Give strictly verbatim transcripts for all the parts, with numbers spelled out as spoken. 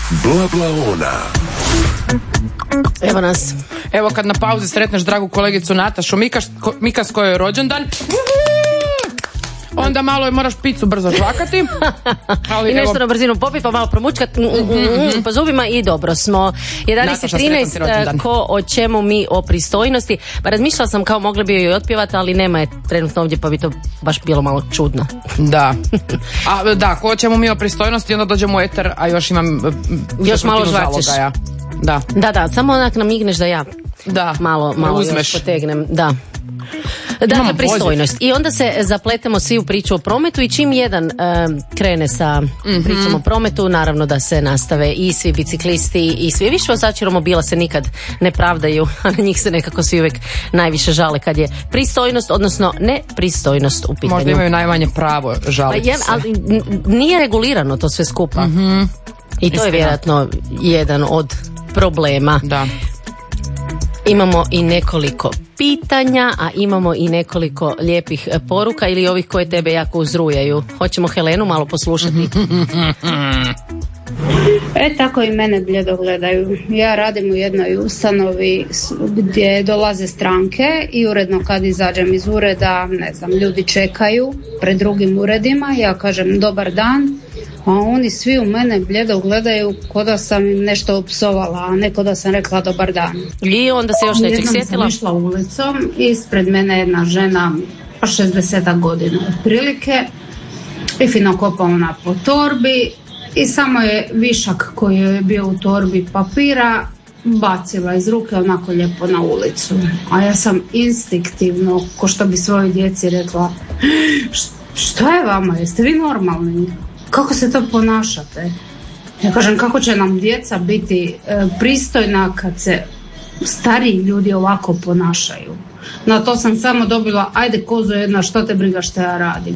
Bla bla ona. Evo nas. Evo kad na pauzi sretneš dragu kolegicu Natašu Mika, Mika s kojoj je rođendan, onda malo je moraš picu brzo žvakati. Ali I nešto evo, na brzinu popiti, pa malo promučkati mm-hmm. po zubima i dobro smo. jedanaest i trinaest, ko o čemu mi o pristojnosti. Pa razmišljala sam kao mogli bi joj otpjevati, ali nema je trenutno ovdje, pa bi to baš bilo malo čudno. Da. A, da, ko o čemu mi o pristojnosti, onda dođemo u eter, a još imam još malo žvačeš. Da. Da, da, samo onak namigneš da ja da. malo, malo još potegnem. Da. Dakle, pristojnost. I onda se zapletemo svi u priču o prometu i čim jedan um, krene sa mm-hmm. pričom o prometu, naravno da se nastave i svi biciklisti i svi. Više vozači romobila se nikad ne pravdaju, a na njih se nekako svi uvijek najviše žale kad je pristojnost, odnosno nepristojnost u pitanju. Možda imaju najmanje pravo žaliti pa je, ali nije regulirano to sve skupa. Mm-hmm. I to Istina. je vjerojatno jedan od problema. Da. Imamo i nekoliko pitanja, a imamo i nekoliko lijepih poruka ili ovih koje tebe jako uzrujaju. Hoćemo Helenu malo poslušati. E, tako i mene bljedo gledaju. Ja radim u jednoj ustanovi gdje dolaze stranke i uredno kad izađem iz ureda, ne znam, ljudi čekaju pred drugim uredima, ja kažem dobar dan, a oni svi u mene bljedo gledaju ko da sam im nešto opsovala, a ne ko da sam rekla dobar dan. I onda se još nečeg sjetila? Jednom sam išla ulicom, ispred mene jedna žena šezdeset godina otprilike i fino kopa ona po torbi i samo je višak koji je bio u torbi papira bacila iz ruke onako lijepo na ulicu. A ja sam instinktivno, ko što bi svojoj djeci rekla, šta je vama, jeste vi normalni? Kako se to ponašate? Ja kažem, kako će nam djeca biti e, pristojna kad se stariji ljudi ovako ponašaju? Na to sam samo dobila, ajde kozo jedna, što te briga što ja radim.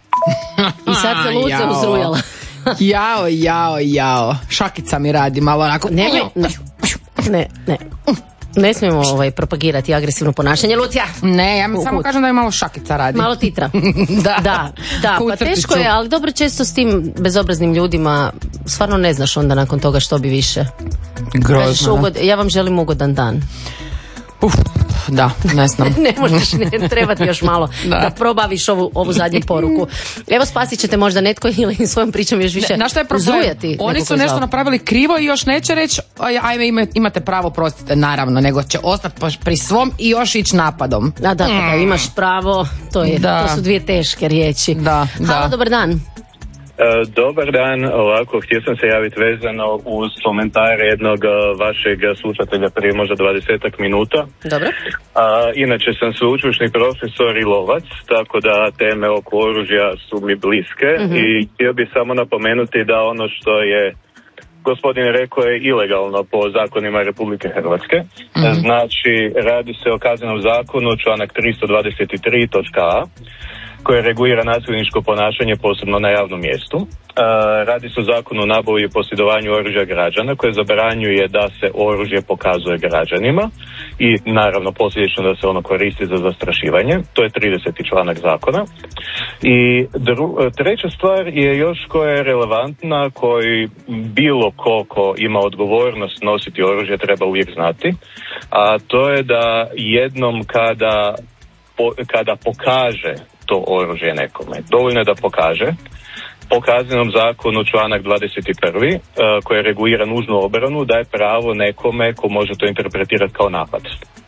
I sad se Luce uzrujala. Jao, jao, jao. Šakica mi radi malo onako. Ne, ne, ne, ne. Ne smijemo ovaj, propagirati agresivno ponašanje, Lucija. Ne, ja mi samo kažem da je malo šakica radi. Malo titra. da. Da, da. Pa teško je, ali dobro često s tim bezobraznim ljudima stvarno ne znaš onda nakon toga što bi više. Grozno. Ugod, ja vam želim ugodan dan. Uf, da, ne znam. ne možeš, ne treba ti još malo da, da probaviš ovu, ovu zadnju poruku. Evo spasit ćete možda netko ili svojom pričom još više ne, šta je uzrujati. Oni su nešto napravili krivo i još neće reći ajme imate pravo, prostite, naravno, nego će ostati pri svom i još ići napadom. Da, da, mm. da imaš pravo, to, je, to su dvije teške riječi. Da, Halo, da. dobar dan. Uh, dobar dan, ovako, htio sam se javiti vezano uz komentar jednog uh, vašeg slušatelja prije možda dvadesetak minuta. Dobro. Uh, inače sam sveučilišni profesor i lovac, tako da teme oko oružja su mi bliske mm-hmm. i htio bih samo napomenuti da ono što je gospodin rekao je ilegalno po zakonima Republike Hrvatske. Mm-hmm. Znači, radi se o kaznenom zakonu, članak tristo dvadeset tri točka a, koje regulira nasilničko ponašanje posebno na javnom mjestu. E, radi se o zakonu o nabavi i posjedovanju oružja građana koje zabranjuje da se oružje pokazuje građanima i naravno posljedično da se ono koristi za zastrašivanje. To je trideseti članak zakona. I dru, treća stvar je još koja je relevantna, koji bilo ko ko ima odgovornost nositi oružje treba uvijek znati, a to je da jednom kada, po, kada pokaže to oružje nekome. Dovoljno je da pokaže. Po kaznenom zakonu članak dvadeset prvi uh, koji regulira nužnu obranu daje pravo nekome ko može to interpretirati kao napad.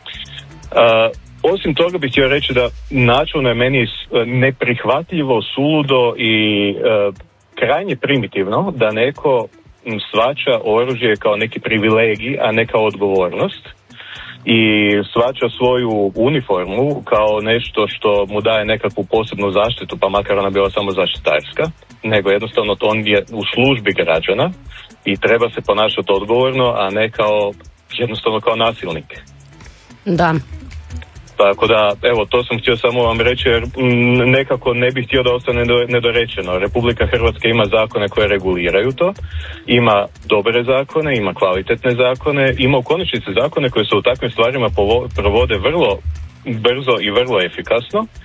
Uh, osim toga bih htio reći da načelno je meni neprihvatljivo, suludo i uh, krajnje primitivno da neko shvaća oružje kao neki privilegij, a ne kao odgovornost. I shvaća svoju uniformu kao nešto što mu daje nekakvu posebnu zaštitu, pa makar ona bila samo zaštitarska, nego jednostavno on je u službi građana i treba se ponašati odgovorno, a ne kao jednostavno kao nasilnik. Da. Tako da, evo, to sam htio samo vam reći, jer m, nekako ne bih htio da ostane nedorečeno. Republika Hrvatska ima zakone koje reguliraju to, ima dobre zakone, ima kvalitetne zakone, ima u konačnici zakone koje se u takvim stvarima povo- provode vrlo brzo i vrlo efikasno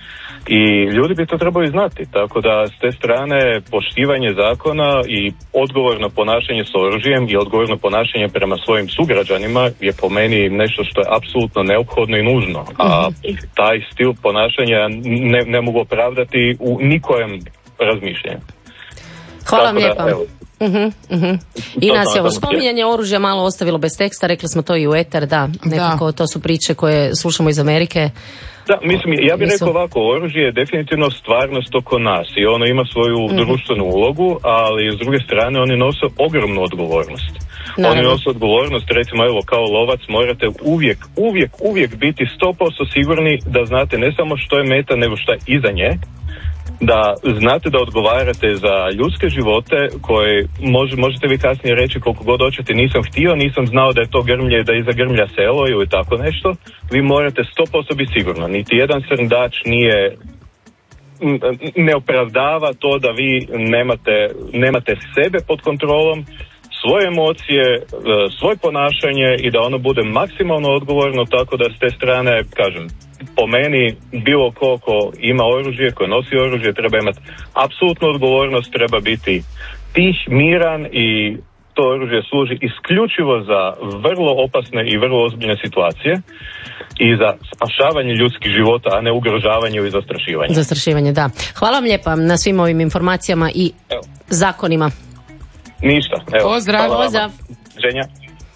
I ljudi bi to trebali znati, tako da s te strane poštivanje zakona i odgovorno ponašanje s oružjem i odgovorno ponašanje prema svojim sugrađanima je po meni nešto što je apsolutno neophodno i nužno. A taj stil ponašanja ne, ne mogu opravdati u nikojem razmišljanju. Hvala vam lijepa. Evo, Uh-huh, uh-huh. I nas je ovo spominjanje oružja malo ostavilo bez teksta, rekli smo to i u eter, da, nekako to su priče koje slušamo iz Amerike. Da, mislim, ja bih rekao ovako, oružje je definitivno stvarnost oko nas i ono ima svoju mm-hmm. društvenu ulogu, ali s druge strane oni nose ogromnu odgovornost. Naravno. Oni nose odgovornost, recimo evo kao lovac morate uvijek, uvijek, uvijek biti sto posto sigurni da znate ne samo što je meta, nego što je iza nje, da znate da odgovarate za ljudske živote koje može, možete vi kasnije reći koliko god hoćete nisam htio, nisam znao da je to grmlje, da je iza grmlja selo ili tako nešto. Vi morate sto posto biti sigurno. Niti jedan srndač nije ne opravdava to da vi nemate, nemate sebe pod kontrolom, svoje emocije, svoje ponašanje i da ono bude maksimalno odgovorno, tako da s te strane, kažem, po meni bilo ko ko ima oružje, ko nosi oružje, treba imati apsolutnu odgovornost, treba biti tih, miran i to oružje služi isključivo za vrlo opasne i vrlo ozbiljne situacije i za spašavanje ljudskih života, a ne ugrožavanje i zastrašivanje. Zastrašivanje, da. Hvala vam lijepa na svim ovim informacijama i evo. Zakonima. Ništa. Evo. Pozdrav. Pozdrav. Ženja.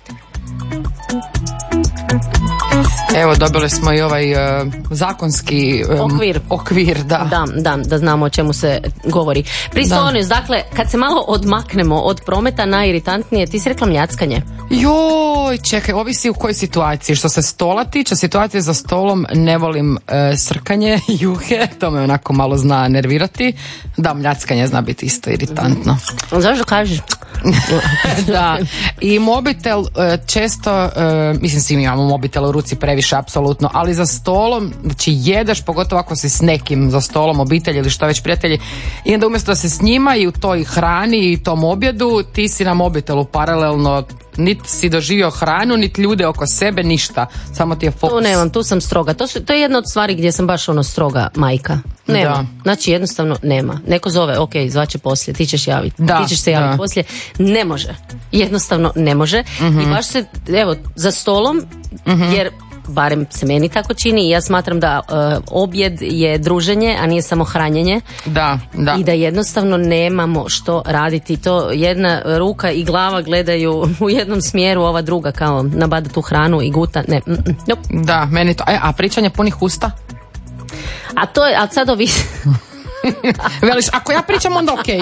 Evo, dobili smo i ovaj uh, zakonski um, okvir. okvir da. Da, da, da znamo o čemu se govori. Pristojnost, dakle, kad se malo odmaknemo od prometa, najiritantnije, ti si rekla mljackanje. Joj, čekaj, ovisi u kojoj situaciji. Što se stola tiče, situacije za stolom ne volim uh, srkanje, juhe, to me onako malo zna nervirati. Da, mljackanje zna biti isto iritantno. Zašto kažeš? Da, i mobitel često, uh, mislim svi mi imamo mobitel u ruci previše, apsolutno, ali za stolom, znači jedeš, pogotovo ako si s nekim za stolom, obitelji ili što već prijatelji, i onda umjesto da se s njima i u toj hrani i tom objedu, ti si na mobitelu paralelno, niti si doživio hranu, niti ljude oko sebe, ništa, samo ti je fokus. Tu nemam, tu sam stroga, to, su, to je jedna od stvari gdje sam baš ono stroga majka. Nema, da. Znači jednostavno nema. Neko zove, ok, zvaće poslije, ti ćeš javiti, da, ti ćeš se javiti poslije. Ne može, jednostavno ne može. Uh-huh. I baš se, evo, za stolom, uh-huh. jer barem se meni tako čini i ja smatram da uh, objed je druženje, a nije samo hranjenje. Da, da. I da jednostavno nemamo što raditi. To jedna ruka i glava gledaju u jednom smjeru, ova druga kao nabada tu hranu i guta. Ne, mm, mm, nope. Da, meni to. E, a pričanje punih usta? A to je, a sad ovi... Veliš, ako ja pričam onda okej.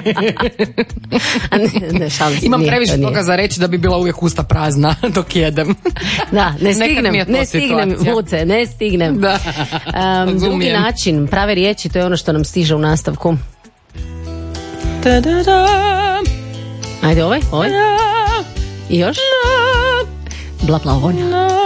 ne, ne, šalim se, imam nije, previše to toga za reći da bi bila uvijek usta prazna dok jedem. Da, ne stignem, ne stignem, Vuce, ne stignem. Da. Um, drugi način, prave riječi, to je ono što nam stiže u nastavku. Da, da, da. Ajde ovaj, ovaj. I još? Bla, bla, ovo.